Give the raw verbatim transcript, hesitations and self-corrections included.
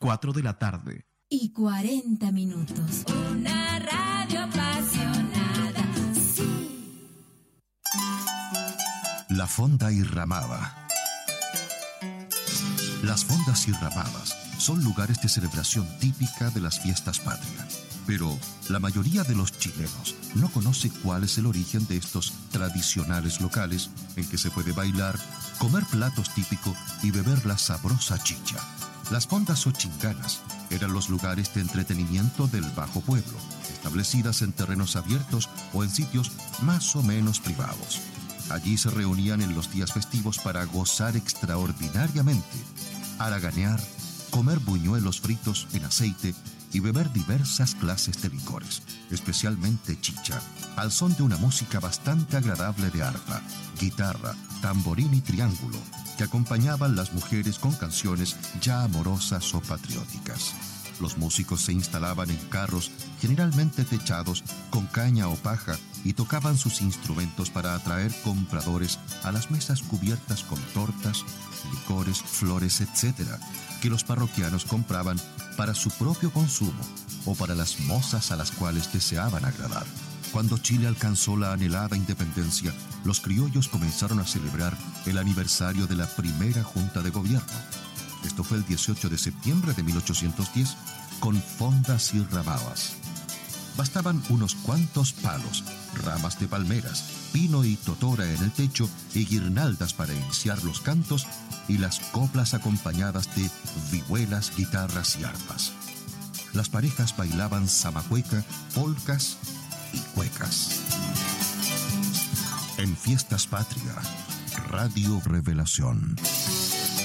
cuatro de la tarde. Y cuarenta minutos. Una radio apasionada, sí. La fonda y ramada. Las fondas y ramadas son lugares de celebración típica de las fiestas patrias. Pero la mayoría de los chilenos no conoce cuál es el origen de estos tradicionales locales en que se puede bailar, comer platos típicos y beber la sabrosa chicha. Las fondas o chinganas eran los lugares de entretenimiento del Bajo Pueblo, establecidas en terrenos abiertos o en sitios más o menos privados. Allí se reunían en los días festivos para gozar extraordinariamente, haraganear, comer buñuelos fritos en aceite y beber diversas clases de licores, especialmente chicha, al son de una música bastante agradable de arpa, guitarra, tamborín y triángulo, que acompañaban las mujeres con canciones ya amorosas o patrióticas. Los músicos se instalaban en carros, generalmente techados, con caña o paja, y tocaban sus instrumentos para atraer compradores a las mesas cubiertas con tortas, licores, flores, etcétera, que los parroquianos compraban para su propio consumo o para las mozas a las cuales deseaban agradar. Cuando Chile alcanzó la anhelada independencia, los criollos comenzaron a celebrar el aniversario de la primera Junta de Gobierno. Esto fue el dieciocho de septiembre de mil ochocientos diez, con fondas y ramadas. Bastaban unos cuantos palos, ramas de palmeras, pino y totora en el techo y guirnaldas para iniciar los cantos y las coplas acompañadas de vihuelas, guitarras y arpas. Las parejas bailaban zamacueca, polcas y cuecas. En Fiestas Patrias, Radio Revelación.